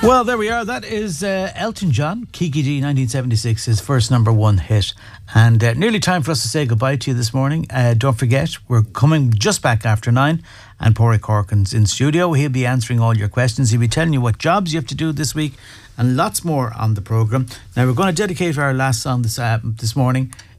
Well, there we are. That is Elton John, Kiki G, 1976, his first number one hit. And nearly time for us to say goodbye to you this morning. Don't forget, we're coming just back after 9, and Pádraig Corkin's in studio. He'll be answering all your questions. He'll be telling you what jobs you have to do this week and lots more on the programme. Now, we're going to dedicate our last song this morning